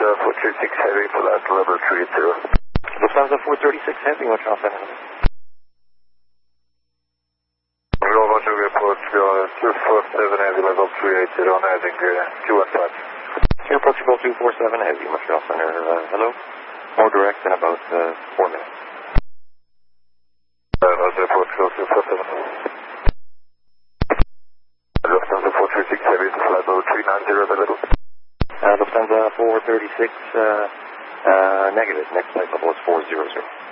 436 Heavy, flight level 380. Lufthansa 436 Heavy, Montreal 7. Roger, report 247 Heavy, level 380 on heading Q15. Here, Portugal 247 Heavy, Montreal Center. Hello. More direct in about 4 minutes. Roger, Portugal 247. Lufthansa 436 Heavy, flight level 390 available. Lufthansa 436, negative. Next flight level is 400.